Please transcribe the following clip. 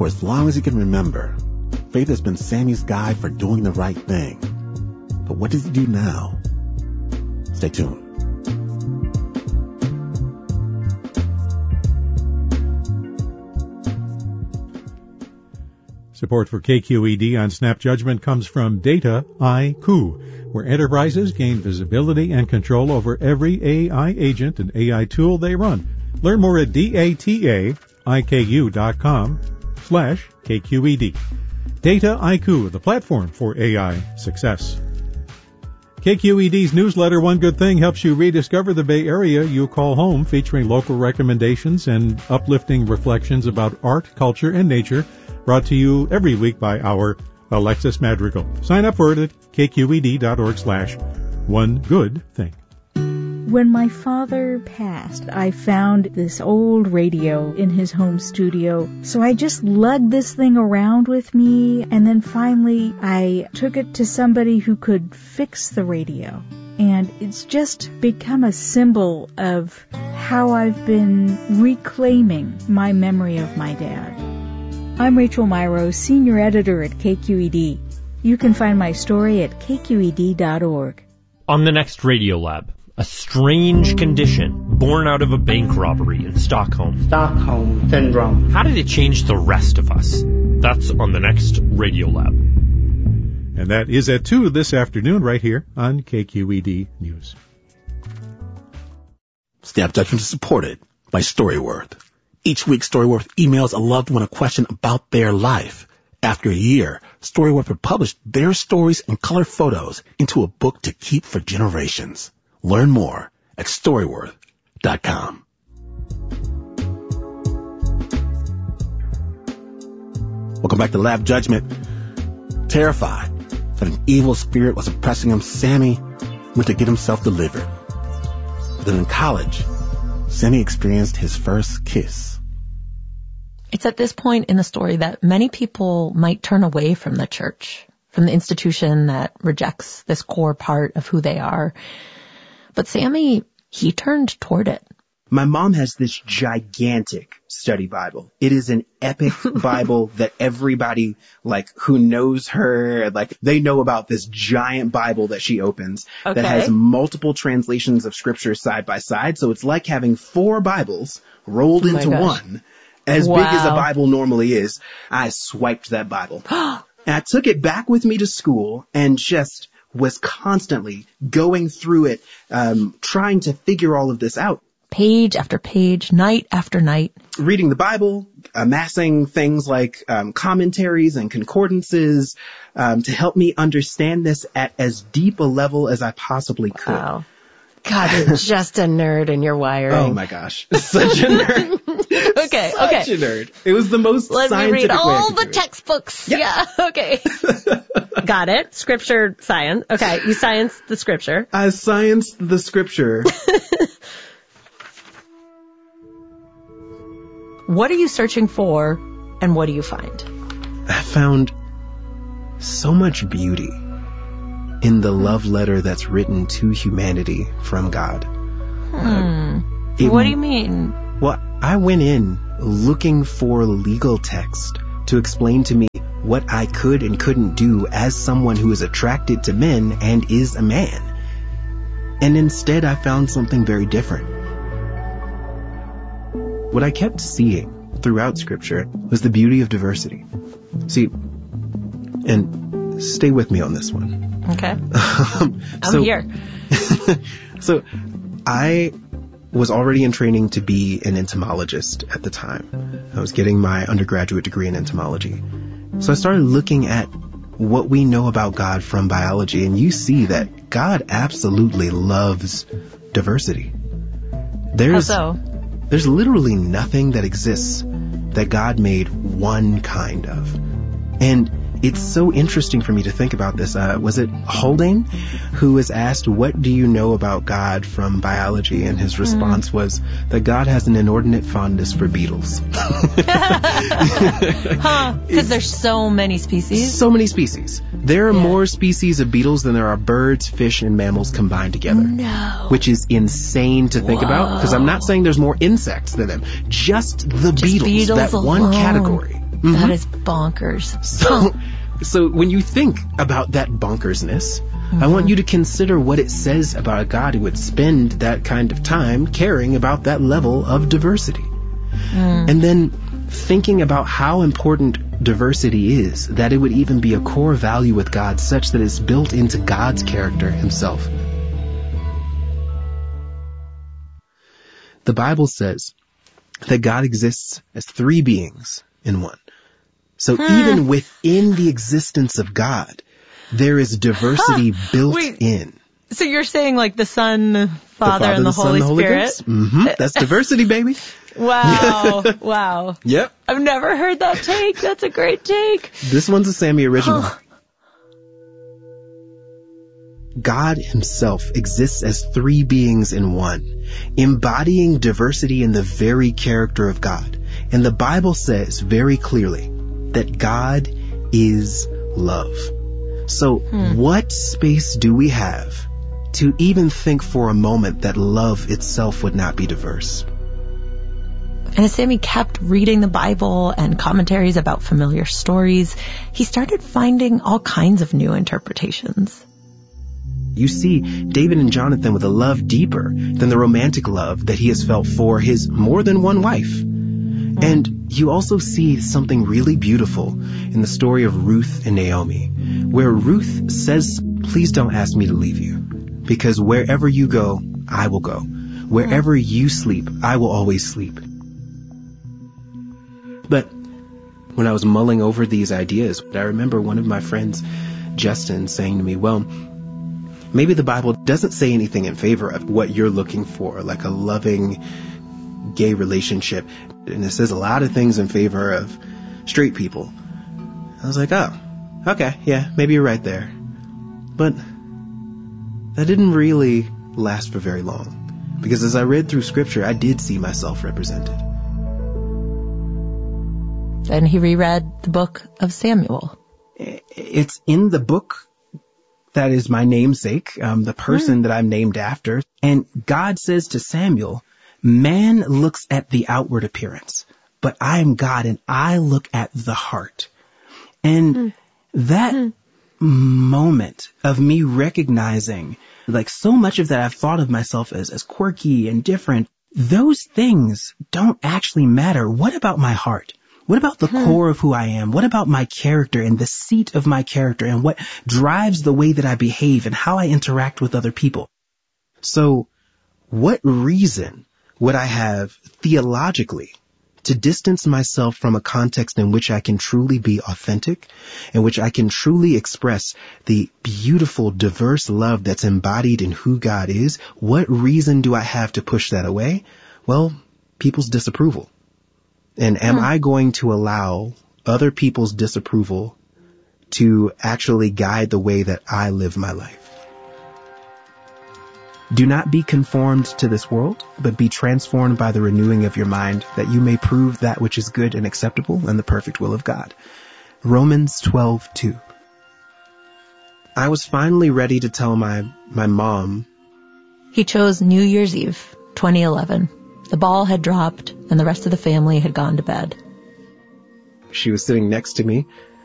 For as long as you can remember, faith has been Sammy's guide for doing the right thing. But what does he do now? Stay tuned. Support for KQED on Snap Judgment comes from Data IQ, where enterprises gain visibility and control over every AI agent and AI tool they run. Learn more at dataiku.com/KQED. Data IQ, the platform for AI success. KQED's newsletter, One Good Thing, helps you rediscover the Bay Area you call home, featuring local recommendations and uplifting reflections about art, culture, and nature, brought to you every week by our Alexis Madrigal. Sign up for it at kqed.org/onegoodthing. When my father passed, I found this old radio in his home studio. So I just lugged this thing around with me, and then finally I took it to somebody who could fix the radio. And it's just become a symbol of how I've been reclaiming my memory of my dad. I'm Rachel Myrow, Senior Editor at KQED. You can find my story at kqed.org. On the next Radiolab, a strange condition born out of a bank robbery in Stockholm. Stockholm Syndrome. How did it change the rest of us? That's on the next Radiolab. And that is at 2 this afternoon right here on KQED News. Snap Judgment is supported by Storyworth. Each week, Storyworth emails a loved one a question about their life. After a year, Storyworth will publish their stories and color photos into a book to keep for generations. Learn more at Storyworth.com. Welcome back to Lab Judgment. Terrified that an evil spirit was oppressing him, Sammy went to get himself delivered. But then in college, Sammy experienced his first kiss. It's at this point in the story that many people might turn away from the church, from the institution that rejects this core part of who they are. But Sammy, he turned toward it. My mom has this gigantic study Bible. It is an epic Bible that everybody, who knows her, they know about this giant Bible that she opens that has multiple translations of scripture side by side. So it's like having 4 Bibles rolled into one. As big as a Bible normally is. I swiped that Bible. And I took it back with me to school and just was constantly going through it, trying to figure all of this out. Page after page, night after night. Reading the Bible, amassing things like commentaries and concordances to help me understand this at as deep a level as I possibly could. Wow. God, you're just a nerd in your wiring. Oh my gosh. Such a nerd. Okay. Such a nerd. It was the most Let me read all the textbooks. Yep. Yeah, okay. Got it. Scripture, science. Okay, you scienced the scripture. I scienced the scripture. What are you searching for, and what do you find? I found so much beauty in the love letter that's written to humanity from God. What do you mean? Well, I went in looking for legal text to explain to me what I could and couldn't do as someone who is attracted to men and is a man. And instead, I found something very different. What I kept seeing throughout Scripture was the beauty of diversity. See, and stay with me on this one. Okay. I'm here. So I was already in training to be an entomologist at the time. I was getting my undergraduate degree in entomology. So I started looking at what we know about God from biology, and you see that God absolutely loves diversity. How so? There's literally nothing that exists that God made one kind of. And it's so interesting for me to think about this. Was it Haldane who was asked, what do you know about God from biology? And his response was that God has an inordinate fondness for beetles. Because there's so many species? So many species. There are more species of beetles than there are birds, fish, and mammals combined together. No. Which is insane to think about, because I'm not saying there's more insects than them. Just the beetles, that alone. one category. That is bonkers. So when you think about that bonkersness, I want you to consider what it says about a God who would spend that kind of time caring about that level of diversity. And then thinking about how important diversity is, that it would even be a core value with God such that it's built into God's character himself. The Bible says that God exists as three beings in one. So even within the existence of God, there is diversity built in. So you're saying like the Son, Father, and the Holy Spirit? That's diversity, baby. Wow. Wow. Yep. I've never heard that take. That's a great take. This one's a Sammy original. God himself exists as three beings in one, embodying diversity in the very character of God. And the Bible says very clearly that God is love. So what space do we have to even think for a moment that love itself would not be diverse? And as Sammy kept reading the Bible and commentaries about familiar stories, he started finding all kinds of new interpretations. You see David and Jonathan with a love deeper than the romantic love that he has felt for his more than one wife. And you also see something really beautiful in the story of Ruth and Naomi, where Ruth says, please don't ask me to leave you, because wherever you go, I will go. Wherever you sleep, I will always sleep. But when I was mulling over these ideas, I remember one of my friends, Justin, saying to me, well, maybe the Bible doesn't say anything in favor of what you're looking for, like a loving gay relationship. And it says a lot of things in favor of straight people. I was like, oh, okay, yeah, maybe you're right there. But that didn't really last for very long, because as I read through scripture, I did see myself represented. And he reread the book of Samuel. It's in the book that is my namesake, the person that I'm named after. And God says to Samuel, man looks at the outward appearance, but I am God and I look at the heart. And that moment of me recognizing, like so much of that I've thought of myself as quirky and different, those things don't actually matter. What about my heart? What about the core of who I am? What about my character and the seat of my character and what drives the way that I behave and how I interact with other people? So what reason would I have theologically to distance myself from a context in which I can truly be authentic, in which I can truly express the beautiful, diverse love that's embodied in who God is? What reason do I have to push that away? Well, people's disapproval. And am I going to allow other people's disapproval to actually guide the way that I live my life? Do not be conformed to this world, but be transformed by the renewing of your mind, that you may prove that which is good and acceptable and the perfect will of God. Romans 12:2. I was finally ready to tell my mom. He chose New Year's Eve, 2011. The ball had dropped and the rest of the family had gone to bed. She was sitting next to me